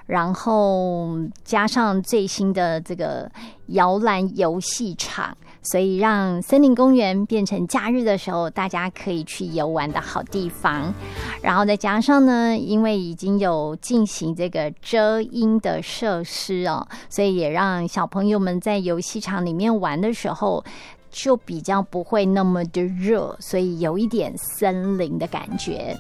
然后加上最新的这个摇篮游戏场，所以让森林公园变成假日的时候大家可以去游玩的好地方。然后再加上呢，因为已经有进行这个遮阴的设施哦，所以也让小朋友们在游戏场里面玩的时候就比较不会那么的热，所以有一点森林的感觉。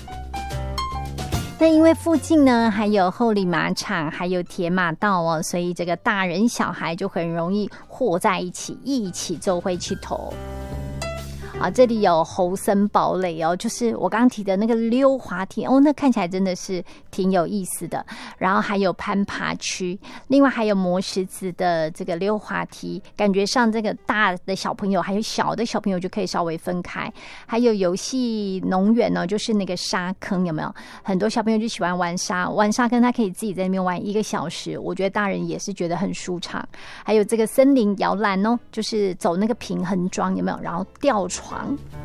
那因为附近呢还有后里马场，还有铁马道哦，所以这个大人小孩就很容易和在一起，一起就会去投。这里有猴森堡垒哦，就是我刚刚提的那个溜滑梯哦，那看起来真的是挺有意思的。然后还有攀爬区，另外还有磨石子的这个溜滑梯，感觉上这个大的小朋友还有小的小朋友就可以稍微分开。还有游戏农园呢，就是那个沙坑，有没有？很多小朋友就喜欢玩沙坑，他可以自己在那边玩1个小时，我觉得大人也是觉得很舒畅。还有这个森林摇篮哦，就是走那个平衡桩，有没有？然后吊床。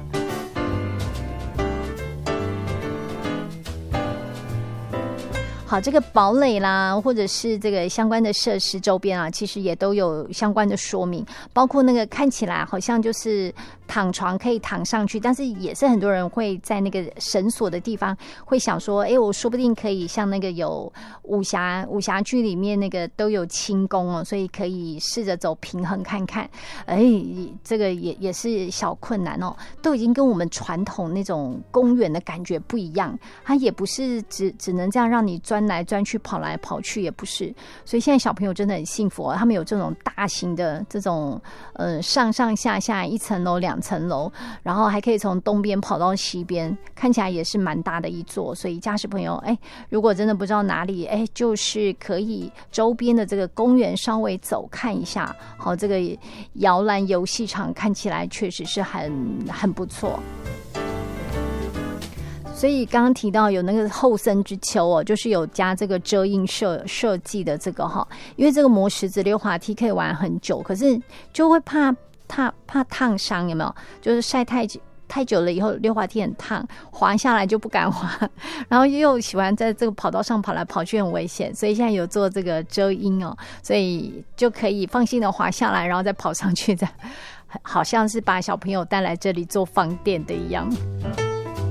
好，这个堡垒啦，或者是这个相关的设施周边啊，其实也都有相关的说明，包括那个看起来好像就是躺床可以躺上去，但是也是很多人会在那个绳索的地方会想说，我说不定可以像那个有武侠剧里面那个都有轻功哦，所以可以试着走平衡看看。这个也是小困难哦，都已经跟我们传统那种公园的感觉不一样，它也不是只能这样让你钻来钻去跑来跑去，也不是。所以现在小朋友真的很幸福哦，他们有这种大型的这种上上下下1层楼2层楼，然后还可以从东边跑到西边，看起来也是蛮大的一座。所以家士朋友如果真的不知道哪里，就是可以周边的这个公园稍微走看一下。好，这个摇篮游戏场看起来确实是很不错。所以刚刚提到有那个后森之丘哦，就是有加这个遮阴设计的这个哈，因为这个磨石子溜滑梯可以玩很久，可是就会怕烫伤，有没有？就是晒太久了以后，溜滑梯很烫，滑下来就不敢滑，然后又喜欢在这个跑道上跑来跑去，很危险。所以现在有做这个遮阴哦，所以就可以放心的滑下来，然后再跑上去，好像是把小朋友带来这里做放电的一样。